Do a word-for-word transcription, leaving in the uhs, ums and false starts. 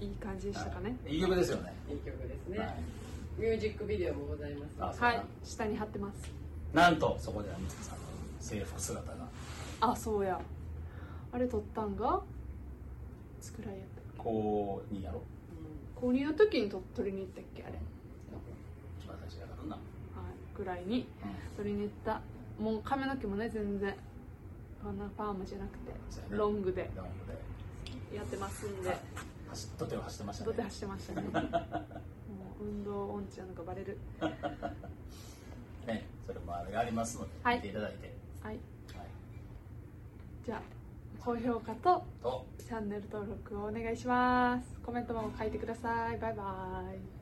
いい感じでしたかね。 いい曲ですよね。 いい曲ですね、はい、ミュージックビデオもございます。 はい、下に貼ってます。 なんとそこではみつさんの制服姿が、 あ、そうや、あれ撮ったんがいつくらいやったっけ。 高にやろ、 高にの時に撮りに行ったっけあれ、 一番最初やからな、はい、 ぐらいに撮りに行った、うん、もう髪の毛もね全然こんなパーマじゃなくてロングでやってますんで、はい、 とても走ってましたね。 とて走ってましたねもう運動音痴なのがバレるね、それもあれがありますので、はい、見ていただいて、 はい、はい、じゃあ高評価とチャンネル登録をお願いします。コメントも書いてください。バイバイ。